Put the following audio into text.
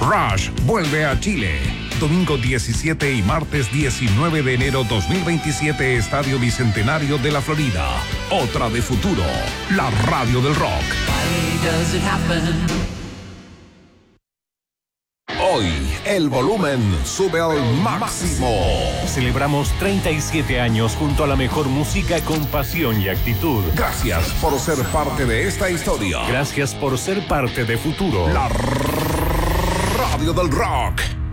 Rush vuelve a Chile. Domingo 17 y martes 19 de enero 2027, Estadio Bicentenario de la Florida. Otra de Futuro, la radio del rock. Hoy, el volumen sube al máximo. Celebramos 37 años junto a la mejor música con pasión y actitud. Gracias por ser parte de esta historia. Gracias por ser parte de Futuro. La radio del rock.